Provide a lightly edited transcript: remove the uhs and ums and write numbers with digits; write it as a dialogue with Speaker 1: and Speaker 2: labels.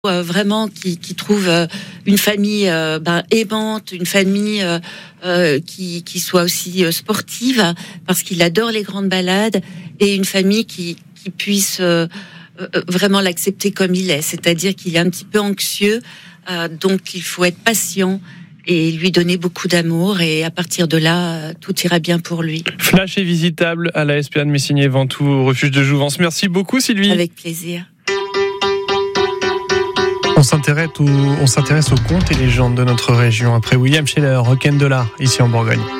Speaker 1: Vraiment qui trouve une famille aimante, une famille qui soit aussi sportive, parce qu'il adore les grandes balades, et une famille qui puisse vraiment l'accepter comme il est, c'est-à-dire qu'il est un petit peu anxieux, donc il faut être patient et lui donner beaucoup d'amour, et à partir de là, tout ira bien pour lui.
Speaker 2: Flash est visitable à la SPA de Messigné-Ventoux, au refuge de Jouvence. Merci beaucoup, Sylvie.
Speaker 1: Avec plaisir.
Speaker 3: On s'intéresse aux contes et légendes de notre région après William Scheller, Rock'n'Dollar, ici en Bourgogne.